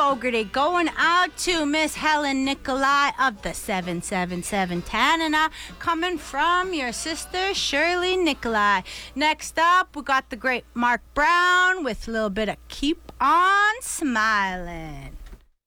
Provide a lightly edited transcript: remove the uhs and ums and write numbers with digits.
Fogarty going out to Miss Helen Nikolai of the 777 Tanana, coming from your sister Shirley Nikolai. Next up, we got the great Mark Brown with a little bit of Keep On Smiling.